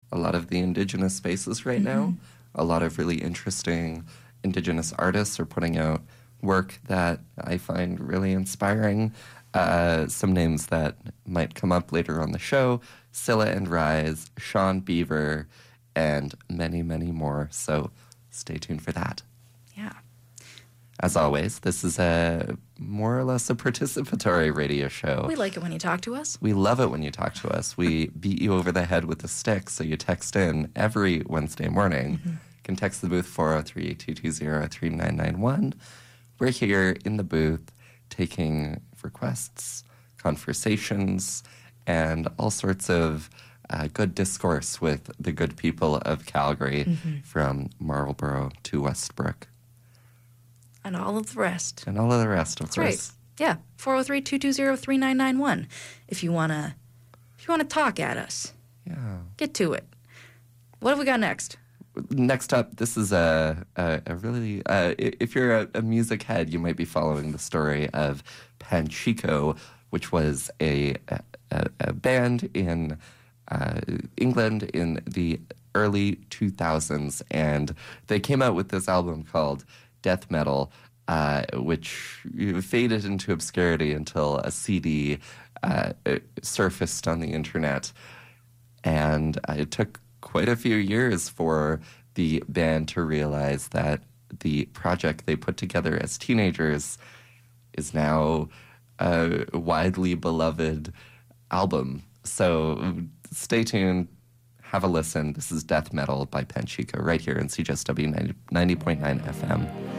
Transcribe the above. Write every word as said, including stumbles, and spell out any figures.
a lot of the Indigenous spaces right Mm-hmm. now. A lot of really interesting Indigenous artists are putting out work that I find really inspiring. Uh, some names that might come up later on the show: Scylla and Rise, Sean Beaver, and many, many more. So stay tuned for that. Yeah. As always, this is a more or less a participatory radio show. We like it when you talk to us. We love it when you talk to us. We beat you over the head with a stick, so you text in every Wednesday morning. Mm-hmm. You can text the booth four oh three, two two zero, three nine nine one. We're here in the booth taking requests, conversations, and all sorts of uh, good discourse with the good people of Calgary, Mm-hmm. from Marlborough to Westbrook. And all of the rest. And all of the rest, of That's course. right. Yeah. four oh three, two two zero, three nine nine one. If you wanna if you wanna talk at us. Yeah. Get to it. What have we got next? Next up, this is a a, a really uh, i- if you're a, a music head, you might be following the story of Panchico, which was a a, a band in uh, England in the early two thousands, and they came out with this album called Death Metal, uh, which faded into obscurity until a C D uh, surfaced on the internet. And uh, it took quite a few years for the band to realize that the project they put together as teenagers is now a widely beloved album. So stay tuned, have a listen. This is Death Metal by Panchico right here in C J S W ninety point nine F M.